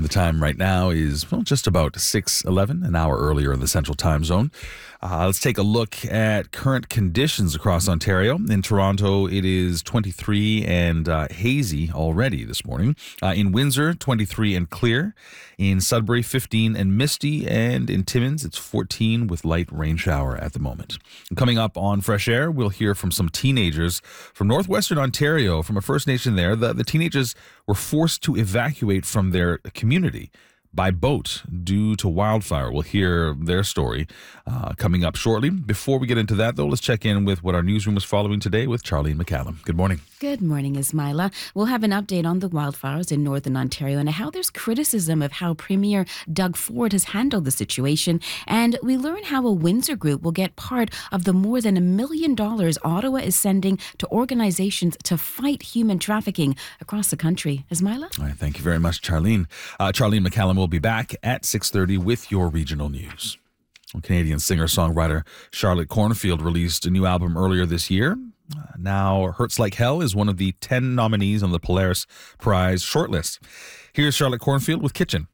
The time right now is just about 6:11, an hour earlier in the Central Time Zone. Let's take a look at current conditions across Ontario. In Toronto, it is 23 and hazy already this morning. In Windsor, 23 and clear. In Sudbury, 15 and misty. And in Timmins, it's 14 with light rain shower at the moment. And coming up on Fresh Air, we'll hear from some teenagers from northwestern Ontario, from a First Nation there. The teenagers were forced to evacuate from their community by boat due to wildfire. We'll hear their story coming up shortly. Before we get into that, though, let's check in with what our newsroom is following today with Charlene McCallum. Good morning. Good morning, Ismaila. We'll have an update on the wildfires in northern Ontario and how there's criticism of how Premier Doug Ford has handled the situation. And we learn how a Windsor group will get part of the more than $1 million Ottawa is sending to organizations to fight human trafficking across the country. Ismaila? All right, thank you very much, Charlene. Charlene McCallum will be back at 6:30 with your regional news. Canadian singer-songwriter Charlotte Cornfield released a new album earlier this year. Now Hurts Like Hell is one of the 10 nominees on the Polaris Prize shortlist. Here's Charlotte Cornfield with Kitchen.